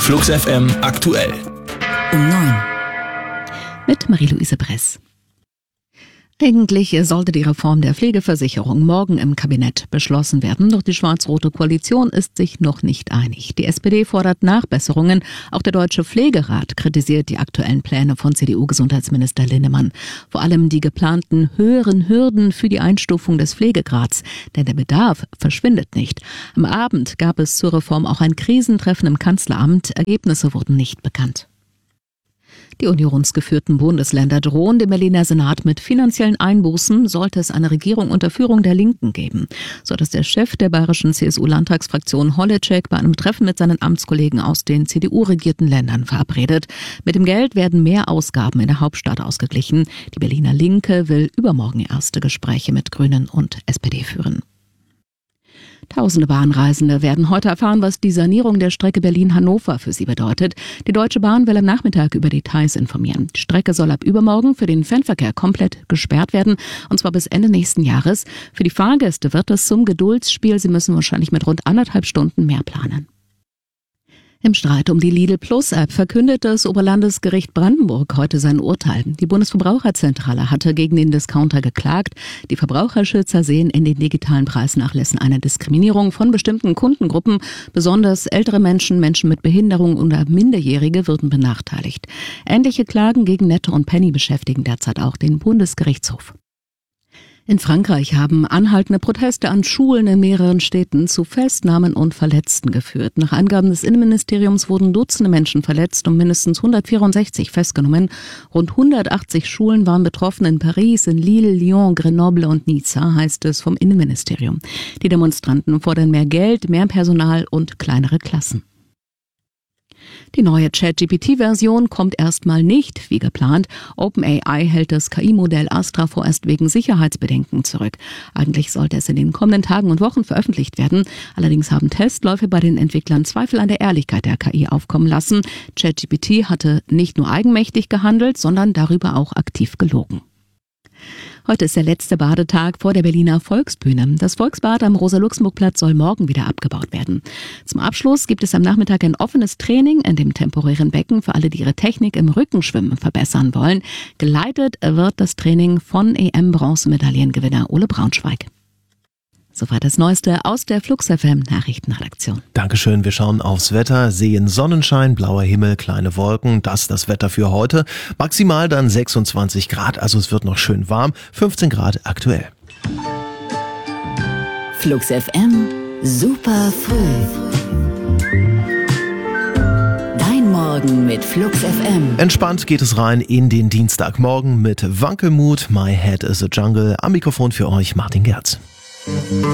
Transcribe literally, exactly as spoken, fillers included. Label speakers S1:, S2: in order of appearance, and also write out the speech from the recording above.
S1: Flux F M aktuell.
S2: Um neun.
S3: Mit Marie-Louise Bress. Eigentlich sollte die Reform der Pflegeversicherung morgen im Kabinett beschlossen werden, doch die schwarz-rote Koalition ist sich noch nicht einig. Die S P D fordert Nachbesserungen. Auch der Deutsche Pflegerat kritisiert die aktuellen Pläne von C D U-Gesundheitsminister Linnemann. Vor allem die geplanten höheren Hürden für die Einstufung des Pflegegrads. Denn der Bedarf verschwindet nicht. Am Abend gab es zur Reform auch ein Krisentreffen im Kanzleramt. Ergebnisse wurden nicht bekannt. Die unionsgeführten Bundesländer drohen dem Berliner Senat mit finanziellen Einbußen, sollte es eine Regierung unter Führung der Linken geben. So hat es der Chef der bayerischen C S U-Landtagsfraktion Holleczek bei einem Treffen mit seinen Amtskollegen aus den C D U-regierten Ländern verabredet. Mit dem Geld werden mehr Ausgaben in der Hauptstadt ausgeglichen. Die Berliner Linke will übermorgen erste Gespräche mit Grünen und S P D führen. Tausende Bahnreisende werden heute erfahren, was die Sanierung der Strecke Berlin-Hannover für sie bedeutet. Die Deutsche Bahn will am Nachmittag über Details informieren. Die Strecke soll ab übermorgen für den Fernverkehr komplett gesperrt werden, und zwar bis Ende nächsten Jahres. Für die Fahrgäste wird es zum Geduldsspiel. Sie müssen wahrscheinlich mit rund anderthalb Stunden mehr planen. Im Streit um die Lidl-Plus-App verkündet das Oberlandesgericht Brandenburg heute sein Urteil. Die Bundesverbraucherzentrale hatte gegen den Discounter geklagt. Die Verbraucherschützer sehen in den digitalen Preisnachlässen eine Diskriminierung von bestimmten Kundengruppen. Besonders ältere Menschen, Menschen mit Behinderung oder Minderjährige würden benachteiligt. Ähnliche Klagen gegen Netto und Penny beschäftigen derzeit auch den Bundesgerichtshof. In Frankreich haben anhaltende Proteste an Schulen in mehreren Städten zu Festnahmen und Verletzten geführt. Nach Angaben des Innenministeriums wurden Dutzende Menschen verletzt und mindestens hundertvierundsechzig festgenommen. Rund hundertachtzig Schulen waren betroffen in Paris, in Lille, Lyon, Grenoble und Nizza, heißt es vom Innenministerium. Die Demonstranten fordern mehr Geld, mehr Personal und kleinere Klassen. Die neue Chat-G P T-Version kommt erstmal nicht, wie geplant. OpenAI hält das K I-Modell Astra vorerst wegen Sicherheitsbedenken zurück. Eigentlich sollte es in den kommenden Tagen und Wochen veröffentlicht werden. Allerdings haben Testläufe bei den Entwicklern Zweifel an der Ehrlichkeit der K I aufkommen lassen. Chat-G P T hatte nicht nur eigenmächtig gehandelt, sondern darüber auch aktiv gelogen. Heute ist der letzte Badetag vor der Berliner Volksbühne. Das Volksbad am Rosa-Luxemburg-Platz soll morgen wieder abgebaut werden. Zum Abschluss gibt es am Nachmittag ein offenes Training in dem temporären Becken für alle, die ihre Technik im Rückenschwimmen verbessern wollen. Geleitet wird das Training von E M-Bronzemedaillengewinner Ole Braunschweig. Soweit das Neueste aus der Flux F M Nachrichtenredaktion.
S4: Dankeschön, wir schauen aufs Wetter, sehen Sonnenschein, blauer Himmel, kleine Wolken. Das ist das Wetter für heute. Maximal dann sechsundzwanzig Grad, also es wird noch schön warm. fünfzehn Grad aktuell.
S2: Flux F M, super früh. Dein Morgen mit Flux F M.
S4: Entspannt geht es rein in den Dienstagmorgen mit Wankelmut. My Head is a Jungle. Am Mikrofon für euch Martin Gerz.